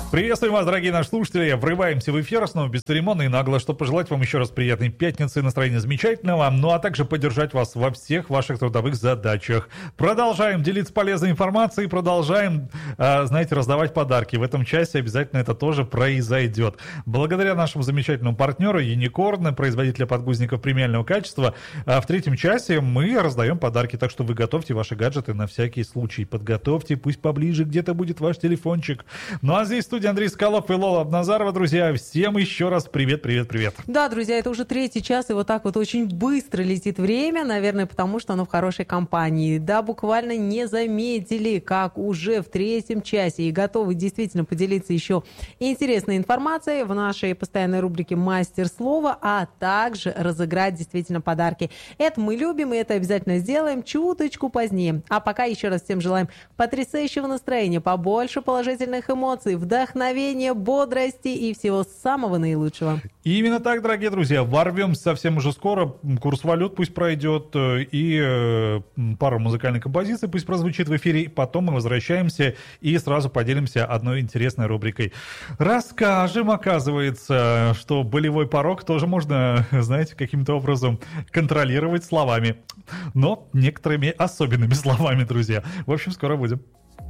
Приветствуем вас, дорогие наши слушатели. Врываемся в эфир снова бесцеремонно и нагло, чтобы пожелать вам еще раз приятной пятницы, настроения замечательного, ну а также поддержать вас во всех ваших трудовых задачах. Продолжаем делиться полезной информацией, продолжаем, раздавать подарки. В этом часе обязательно это тоже произойдет. Благодаря нашему замечательному партнеру Unicorn, производителя подгузников премиального качества, в третьем часе мы раздаем подарки, так что вы готовьте ваши гаджеты на всякий случай. Подготовьте, пусть поближе где-то будет ваш телефончик. Ну а здесь в студии Андрей Соколов и Лола Абназарова, друзья. Всем еще раз привет. Да, друзья, это уже третий час, и вот так вот очень быстро летит время, наверное, потому что оно в хорошей компании. Да, буквально не заметили, как уже в третьем часе, и готовы действительно поделиться еще интересной информацией в нашей постоянной рубрике «Мастер слова», а также разыграть действительно подарки. Это мы любим, и это обязательно сделаем чуточку позднее. А пока еще раз всем желаем потрясающего настроения, побольше положительных эмоций, вдохновения, бодрости и всего самого наилучшего. И именно так, дорогие друзья, ворвемся совсем уже скоро. Курс валют пусть пройдет, и пару музыкальных композиций пусть прозвучит в эфире. Потом мы возвращаемся и сразу поделимся одной интересной рубрикой. Расскажем, оказывается, что болевой порог тоже можно, знаете, каким-то образом контролировать словами. Но некоторыми особенными словами, друзья. В общем, скоро будем.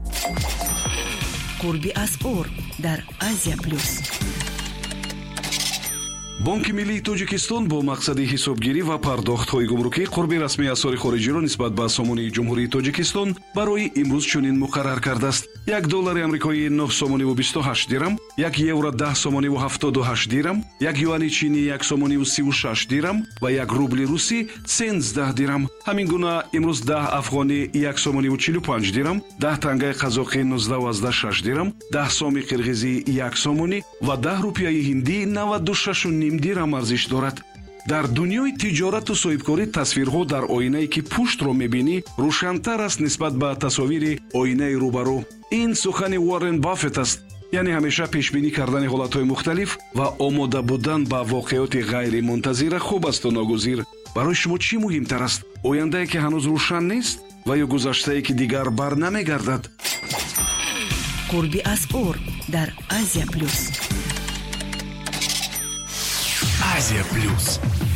Курби Аспор, дар Азия Плюс. бонки миллии тоҷикистон бо мақсади ҳисобгирӣ ва пардохтҳои гумрукӣ қурби расмии асъори хориҷиро нисбат ба сомонии ҷумҳурии тоҷикистон барои имрӯз чунин муқаррар кардааст: $1 амрикоӣ 9.28 дирам, €1 10.78 дирам, юани чини 1.36 дирам ва рубли русӣ 13 дирам. ҳамин гуна имрӯз 10 афғонӣ 1.45 дирам, 10 тангаи қазоқӣ 19.6 дирам, 10 соми қирғизӣ 1 сомонӣ ва 10 рупияи ҳиндӣ 96.5 дирам арзиш дорад. дар дунёи тиҷорату соҳибкорӣ тасвирҳо дар оинае ки пуштро мебинӣ рӯшантар аст нисбат ба тасовири оинаи рӯбарӯ. ин сухани Уоррен Баффет аст, яъне ҳамеша пешбинӣ кардани ҳолатҳои мухталиф ва омода будан ба воқеоти ғайримунтазира хуб асту ногузир. барои шумо чӣ муҳимтар аст? ояндае ки ҳанӯз рӯшан нест ва ё гузаштае ки дигар бар намегардад? Курби Аспор дар Азия Плюс. Азия Плюс.